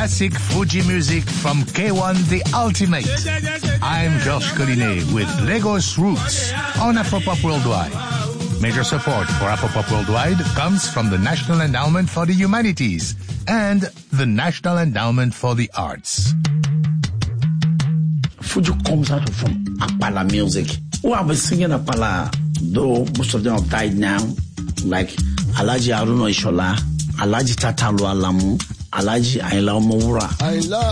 classic Fuji music from K1 The Ultimate. I'm Josh Collinet with Lagos Roots on Afropop Worldwide. Major support for Afropop Worldwide comes from the National Endowment for the Humanities and the National Endowment for the Arts. Fuji comes out from Apala music. Who have been singing Apala, though most of them have died now, like Alhaji Haruna Ishola, Alhaji Tatalu Alamu, Alhaji Ayinla Omowura.